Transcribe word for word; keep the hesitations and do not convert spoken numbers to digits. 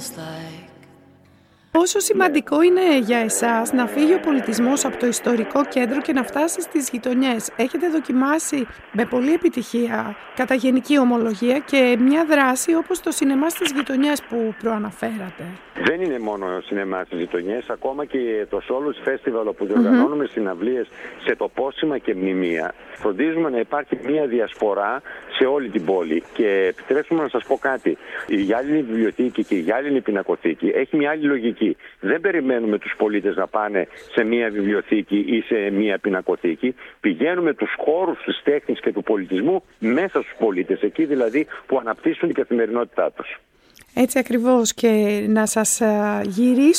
Πόσο σημαντικό είναι για εσάς να φύγει ο πολιτισμός από το ιστορικό κέντρο και να φτάσει στις γειτονιές? Έχετε δοκιμάσει με πολλή επιτυχία, κατά γενική ομολογία, και μια δράση όπως το σινεμά στις γειτονιές που προαναφέρατε. Δεν είναι μόνο σινεμά στις γειτονιές, ακόμα και το Solus Festival που διοργανώνουμε mm-hmm. συναυλίες σε τοπόσημα και μνημεία. Φροντίζουμε να υπάρχει μια διασπορά σε όλη την πόλη. Και επιτρέψτε μου να σας πω κάτι. Η Γυάλινη Βιβλιοθήκη και η Γυάλινη Πινακοθήκη έχει μια άλλη λογική. Δεν περιμένουμε τους πολίτες να πάνε σε μια βιβλιοθήκη ή σε μια πινακοθήκη. Πηγαίνουμε τους χώρους της τέχνης και του πολιτισμού μέσα στους πολίτες, εκεί δηλαδή που αναπτύσσουν την καθημερινότητά τους. Έτσι ακριβώς, και να σας γυρίσω